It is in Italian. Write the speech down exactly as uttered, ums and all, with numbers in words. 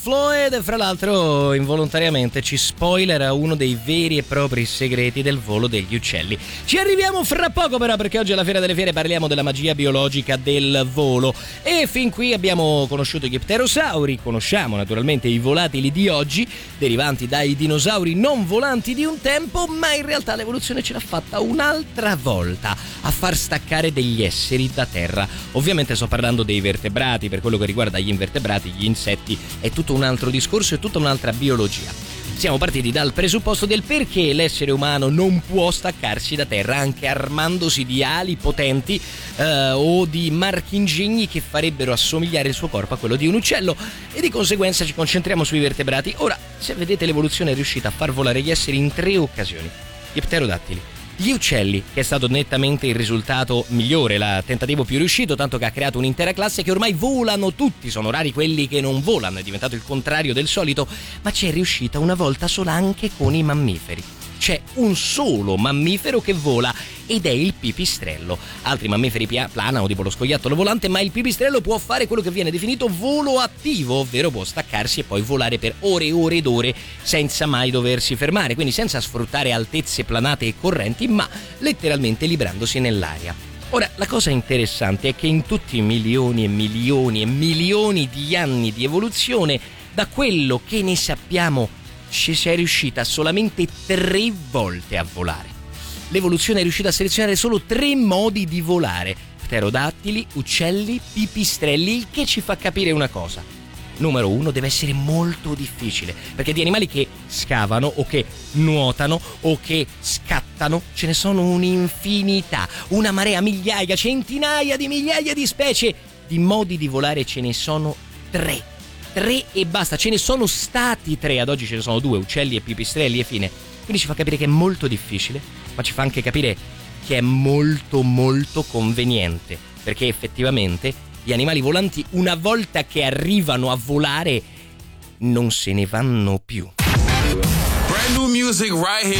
Floyd, fra l'altro involontariamente ci spoilerà uno dei veri e propri segreti del volo degli uccelli. Ci arriviamo fra poco però, perché oggi alla Fiera delle Fiere parliamo della magia biologica del volo e fin qui abbiamo conosciuto gli pterosauri, conosciamo naturalmente i volatili di oggi, derivanti dai dinosauri non volanti di un tempo, ma in realtà l'evoluzione ce l'ha fatta un'altra volta a far staccare degli esseri da terra. Ovviamente sto parlando dei vertebrati. Per quello che riguarda gli invertebrati, gli insetti, è tutto un altro discorso, è tutta un'altra biologia. Siamo partiti dal presupposto del perché l'essere umano non può staccarsi da terra anche armandosi di ali potenti eh, o di marchingegni che farebbero assomigliare il suo corpo a quello di un uccello, e di conseguenza ci concentriamo sui vertebrati. Ora, se vedete, l'evoluzione è riuscita a far volare gli esseri in tre occasioni: gli pterodattili, gli uccelli, che è stato nettamente il risultato migliore, il tentativo più riuscito, tanto che ha creato un'intera classe che ormai volano tutti, sono rari quelli che non volano, è diventato il contrario del solito, ma ci è riuscita una volta sola anche con i mammiferi. C'è un solo mammifero che vola ed è il pipistrello. Altri mammiferi pia- planano, tipo lo scoiattolo volante, ma il pipistrello può fare quello che viene definito volo attivo, ovvero può staccarsi e poi volare per ore e ore ed ore senza mai doversi fermare, quindi senza sfruttare altezze planate e correnti, ma letteralmente librandosi nell'aria. Ora, la cosa interessante è che in tutti i milioni e milioni e milioni di anni di evoluzione, da quello che ne sappiamo, ci si è riuscita solamente tre volte a volare. L'evoluzione è riuscita a selezionare solo tre modi di volare: pterodattili, uccelli, pipistrelli, il che ci fa capire una cosa. Numero uno, deve essere molto difficile, perché di animali che scavano o che nuotano o che scattano ce ne sono un'infinità, una marea, migliaia, centinaia di migliaia di specie. Di modi di volare ce ne sono tre. Tre e basta, ce ne sono stati tre, ad oggi ce ne sono due, uccelli e pipistrelli, e fine. Quindi ci fa capire che è molto difficile, ma ci fa anche capire che è molto molto conveniente, perché effettivamente gli animali volanti, una volta che arrivano a volare, non se ne vanno più. Brand new music right here.